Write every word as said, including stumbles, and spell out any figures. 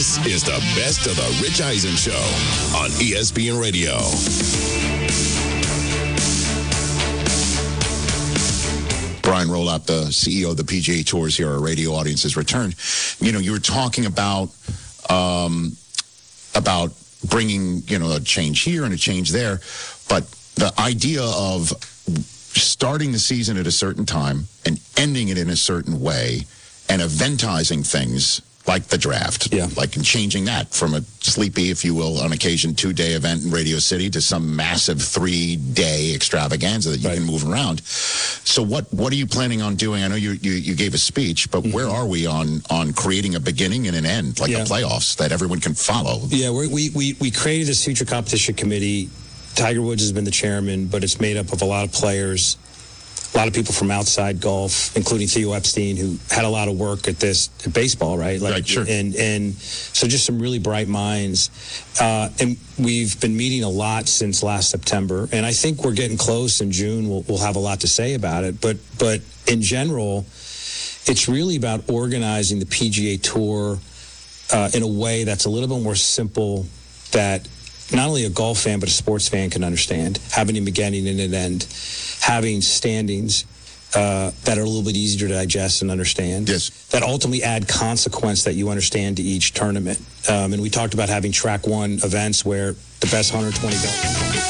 This is the best of the Rich Eisen Show on E S P N Radio. Brian Rolapp, the C E O of the P G A Tours here, our radio audience has returned. You know, you were talking about um, about bringing, you know, a change here and a change there, but the idea of starting the season at a certain time and ending it in a certain way and eventizing things like the draft, yeah. like and changing that from a sleepy, if you will, on occasion two-day event in Radio City to some massive three-day extravaganza that you right. can move around. So what what are you planning on doing? I know you you, you gave a speech, but mm-hmm. where are we on on creating a beginning and an end, like yeah. the playoffs, that everyone can follow? Yeah, we're, we we we created this future competition committee. Tiger Woods has been the chairman, but it's made up of a lot of players, a lot of people from outside golf, including Theo Epstein, who had a lot of work at this at baseball, right? Like, right, sure. And and so just some really bright minds. Uh, and we've been meeting a lot since last September, and I think we're getting close. In June, we'll we'll have a lot to say about it. But but in general, it's really about organizing the P G A Tour uh, in a way that's a little bit more simple, that not only a golf fan but a sports fan can understand, having a beginning and an end, having standings uh, that are a little bit easier to digest and understand, yes. that ultimately add consequence that you understand to each tournament. Um, and we talked about having track one events where the best one hundred twenty golfers